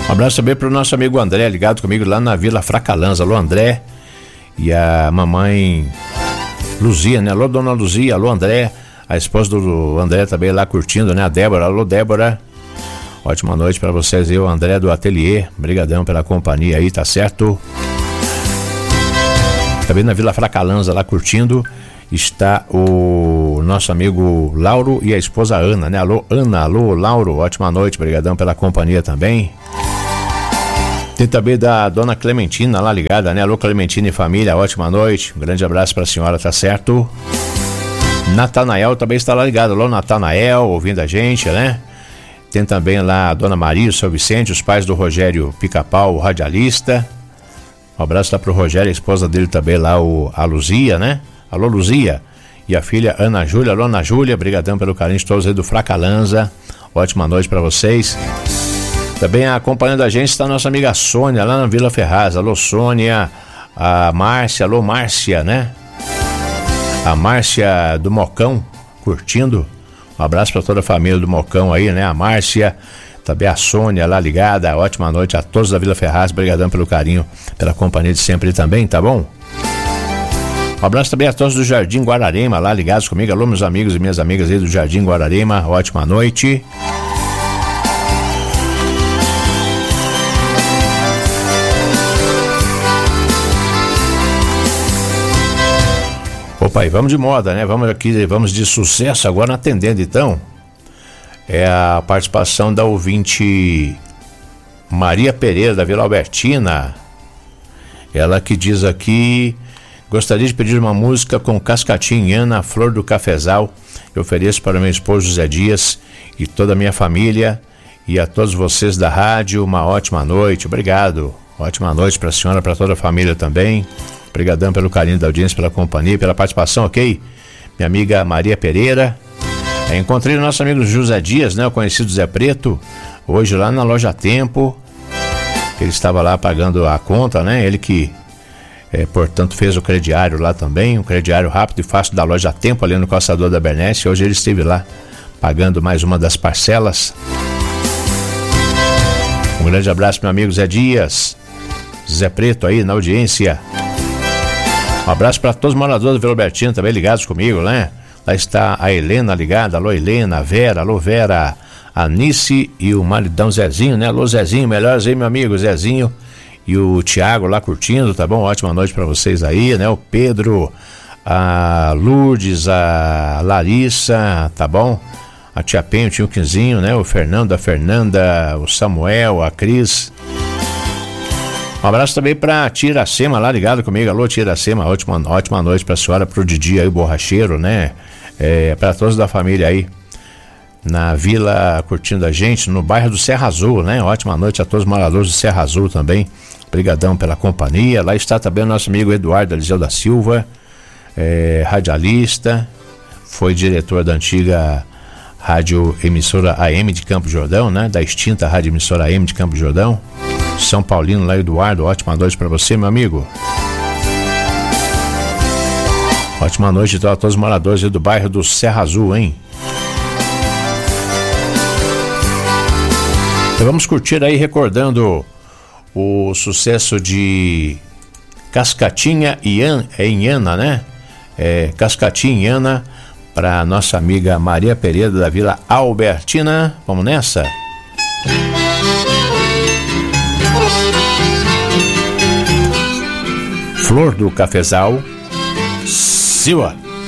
Um abraço também pro nosso amigo André, ligado comigo lá na Vila Fracalanza. Alô, André. E a mamãe Luzia, né? Alô, dona Luzia. Alô, André. A esposa do André também lá curtindo, né? A Débora. Alô, Débora. Ótima noite pra vocês e o André do Ateliê. Obrigadão pela companhia aí, tá certo? Também na Vila Fracalanza lá curtindo está o nosso amigo Lauro e a esposa Ana, né? Alô, Ana. Alô, Lauro. Ótima noite. Obrigadão pela companhia também. Tem também da dona Clementina lá ligada, né? Alô, Clementina e família, ótima noite. Um grande abraço pra senhora, tá certo? Natanael também está lá ligado. Alô, Natanael, ouvindo a gente, né? Tem também lá a dona Maria, o seu Vicente, os pais do Rogério Pica-Pau, o radialista. Um abraço lá pro Rogério, a esposa dele também lá, a Luzia, né? Alô, Luzia. E a filha Ana Júlia. Alô, Ana Júlia, brigadão pelo carinho de todos aí do Fracalanza. Ótima noite pra vocês. Também acompanhando a gente está a nossa amiga Sônia, lá na Vila Ferraz. Alô, Sônia. A Márcia, alô, Márcia, né? A Márcia do Mocão, curtindo. Um abraço para toda a família do Mocão aí, né? A Márcia, também a Sônia lá ligada. Ótima noite a todos da Vila Ferraz. Obrigadão pelo carinho, pela companhia de sempre também, tá bom? Um abraço também a todos do Jardim Guararema, lá ligados comigo. Alô, meus amigos e minhas amigas aí do Jardim Guararema. Ótima noite. Opa, e vamos de moda, né? Vamos de sucesso agora atendendo, então. É a participação da ouvinte Maria Pereira, da Vila Albertina. Ela que diz aqui: gostaria de pedir uma música com Cascatinha, Ana, Flor do Cafezal. Eu ofereço para meu esposo José Dias e toda a minha família e a todos vocês da rádio. Uma ótima noite. Obrigado. Ótima noite para a senhora, para toda a família também. Obrigadão pelo carinho da audiência, pela companhia, pela participação, ok? Minha amiga Maria Pereira. Encontrei o nosso amigo José Dias, né? O conhecido Zé Preto, hoje lá na Loja Tempo. Ele estava lá pagando a conta, né? Ele que, portanto, fez o crediário lá também, um crediário rápido e fácil da Loja Tempo, ali no Calçador da Bernese. Hoje ele esteve lá pagando mais uma das parcelas. Um grande abraço, meu amigo Zé Dias. Zé Preto aí na audiência. Um abraço para todos os moradores do Vila Albertina também ligados comigo, né? Lá está a Helena ligada. Alô, Helena, Vera, alô, Vera, a Nice e o maridão Zezinho, né? Alô, Zezinho, melhores aí, meu amigo Zezinho. E o Thiago lá curtindo, tá bom? Ótima noite para vocês aí, né? O Pedro, a Lourdes, a Larissa, tá bom? A Tia Penho, o Tio Quinzinho, né? O Fernando, a Fernanda, o Samuel, a Cris. Um abraço também pra Tia Iracema lá ligado comigo. Alô, Tia Iracema, ótima noite pra senhora, pro Didi aí, o borracheiro, né? Pra todos da família aí na vila curtindo a gente, no bairro do Serra Azul, né? Ótima noite a todos os moradores do Serra Azul também. Obrigadão pela companhia. Lá está também o nosso amigo Eduardo Eliseu da Silva, radialista, foi diretor da antiga rádio emissora AM de Campo Jordão, né? Da extinta rádio emissora AM de Campo Jordão. São Paulino, lá, Eduardo, ótima noite pra você, meu amigo. Ótima noite então a todos os moradores do bairro do Serra Azul, hein? Então vamos curtir aí, recordando o sucesso de Cascatinha e Ana, né? Cascatinha e Ana, pra nossa amiga Maria Pereira da Vila Albertina. Vamos nessa? Flor do Cafezal, Silva.